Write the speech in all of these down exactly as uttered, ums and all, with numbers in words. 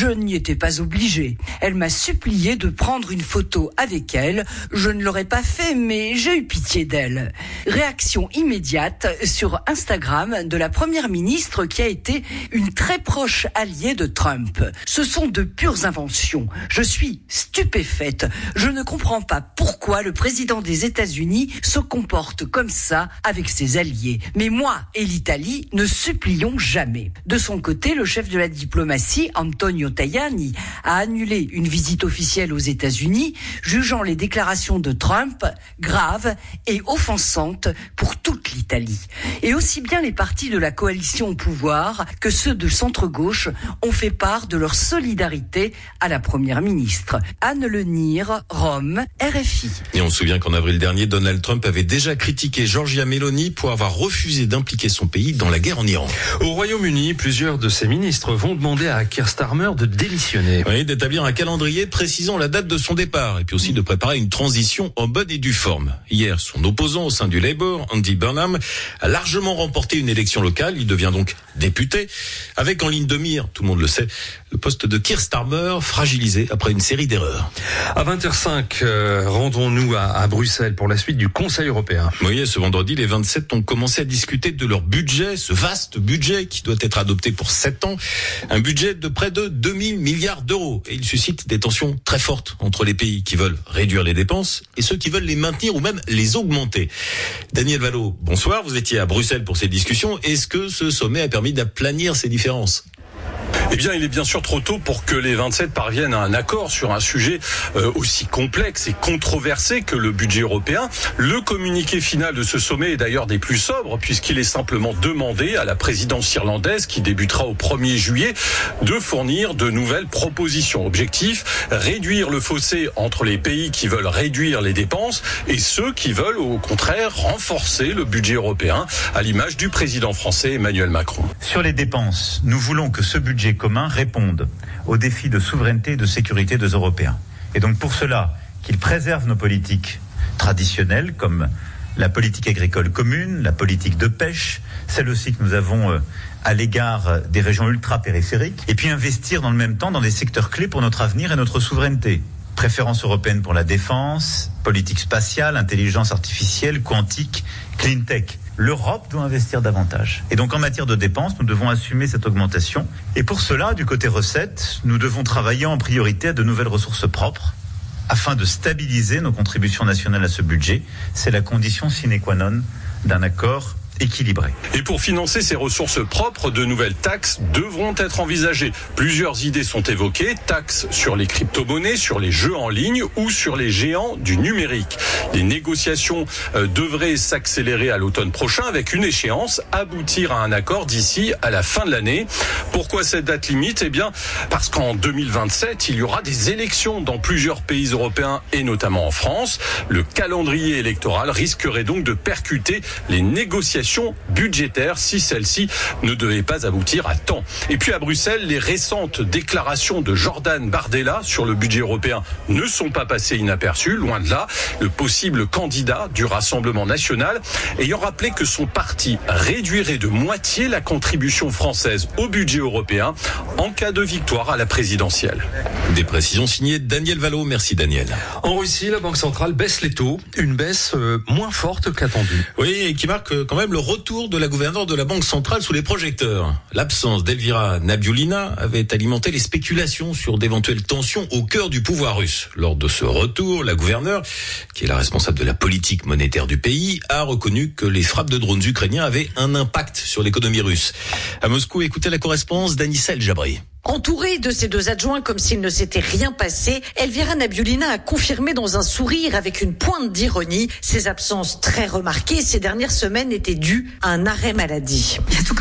Je n'y étais pas obligée. Elle m'a supplié de prendre une photo avec elle. Je ne l'aurais pas fait, mais j'ai eu pitié d'elle. Réaction immédiate sur Instagram de la première ministre qui a été une très proche alliée de Trump. Ce sont de pures inventions. Je suis stupéfaite. Je ne comprends pas pourquoi le président des États-Unis se comporte comme ça avec ses alliés. Mais moi et l'Italie ne supplions jamais. De son côté, le chef de la diplomatie, Antonio Tajani, a annulé une visite officielle aux États-Unis, jugeant les déclarations de Trump graves et offensantes pour toute l'Italie. Et aussi bien les partis de la coalition au pouvoir que ceux de centre-gauche ont fait part de leur solidarité à la première ministre. Anne Lenire, Rome, R F I. Et on se souvient qu'en avril dernier, Donald Trump avait déjà critiqué Giorgia Meloni pour avoir refusé d'impliquer son pays dans la guerre en Iran. Au Royaume-Uni, plusieurs de ses ministres vont demander à Keir Starmer de démissionner. Oui, d'établir un calendrier précisant la date de son départ et puis aussi de préparer une transition en bonne et due forme. Hier, son opposant au sein du Labour, Andy Burnham, a largement remporté une élection locale. Il devient donc député, avec en ligne de mire, tout le monde le sait, le poste de Keir Starmer, fragilisé après une série d'erreurs. À vingt heures cinq, euh, rendons-nous à, à Bruxelles pour la suite du Conseil européen. Oui, ce vendredi, les vingt-sept ont commencé à discuter de leur budget, ce vaste budget qui doit être adopté pour sept ans. Un budget de près de deux mille milliards d'euros. Et il suscite des tensions très fortes entre les pays qui veulent réduire les dépenses et ceux qui veulent les maintenir ou même les augmenter. Daniel Vallot, bonsoir. Vous étiez à Bruxelles pour ces discussions. Est-ce que ce sommet a permis d'aplanir ces différences ? Eh bien, il est bien sûr trop tôt pour que les vingt-sept parviennent à un accord sur un sujet euh, aussi complexe et controversé que le budget européen. Le communiqué final de ce sommet est d'ailleurs des plus sobres, puisqu'il est simplement demandé à la présidence irlandaise, qui débutera au premier juillet, de fournir de nouvelles propositions. Objectif, réduire le fossé entre les pays qui veulent réduire les dépenses et ceux qui veulent, au contraire, renforcer le budget européen, à l'image du président français Emmanuel Macron. Sur les dépenses, nous voulons que ce budget commun répondent aux défis de souveraineté et de sécurité des Européens. Et donc pour cela, qu'ils préservent nos politiques traditionnelles comme la politique agricole commune, la politique de pêche, celle aussi que nous avons à l'égard des régions ultra-périphériques, et puis investir dans le même temps dans des secteurs clés pour notre avenir et notre souveraineté. Préférence européenne pour la défense, politique spatiale, intelligence artificielle, quantique, clean tech. L'Europe doit investir davantage. Et donc en matière de dépenses, nous devons assumer cette augmentation. Et pour cela, du côté recettes, nous devons travailler en priorité à de nouvelles ressources propres afin de stabiliser nos contributions nationales à ce budget. C'est la condition sine qua non d'un accord équilibré. Et pour financer ces ressources propres, de nouvelles taxes devront être envisagées. Plusieurs idées sont évoquées, taxes sur les crypto-monnaies, sur les jeux en ligne ou sur les géants du numérique. Les négociations euh, devraient s'accélérer à l'automne prochain avec une échéance, aboutir à un accord d'ici à la fin de l'année. Pourquoi cette date limite ? Eh bien, parce qu'en deux mille vingt-sept, il y aura des élections dans plusieurs pays européens et notamment en France. Le calendrier électoral risquerait donc de percuter les négociations budgétaire si celle-ci ne devait pas aboutir à temps. Et puis à Bruxelles, les récentes déclarations de Jordan Bardella sur le budget européen ne sont pas passées inaperçues, loin de là. Le possible candidat du Rassemblement national ayant rappelé que son parti réduirait de moitié la contribution française au budget européen en cas de victoire à la présidentielle. Des précisions signées Daniel Vallot. Merci Daniel. En Russie, la Banque centrale baisse les taux, une baisse euh, moins forte qu'attendue. Oui, et qui marque euh, quand même le retour de la gouverneure de la Banque centrale sous les projecteurs. L'absence d'Elvira Nabiullina avait alimenté les spéculations sur d'éventuelles tensions au cœur du pouvoir russe. Lors de ce retour, la gouverneure, qui est la responsable de la politique monétaire du pays, a reconnu que les frappes de drones ukrainiens avaient un impact sur l'économie russe. À Moscou, écoutez la correspondance d'Anissa El Jabri. Entourée de ses deux adjoints comme s'il ne s'était rien passé, Elvira Nabiullina a confirmé dans un sourire avec une pointe d'ironie ses absences très remarquées ces dernières semaines étaient dues à un arrêt maladie.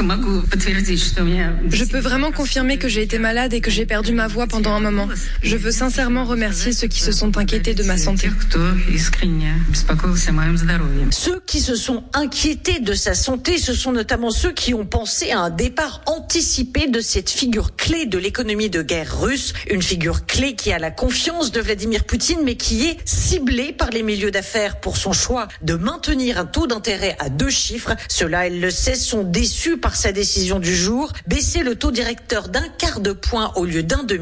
Je peux vraiment confirmer que j'ai été malade et que j'ai perdu ma voix pendant un moment. Je veux sincèrement remercier ceux qui se sont inquiétés de ma santé. Ceux qui se sont inquiétés de sa santé, ce sont notamment ceux qui ont pensé à un départ anticipé de cette figure clé de l'économie de guerre russe, une figure clé qui a la confiance de Vladimir Poutine mais qui est ciblée par les milieux d'affaires pour son choix de maintenir un taux d'intérêt à deux chiffres. Ceux-là, elle le sait, sont déçus par sa décision du jour, baisser le taux directeur d'un quart de point au lieu d'un demi.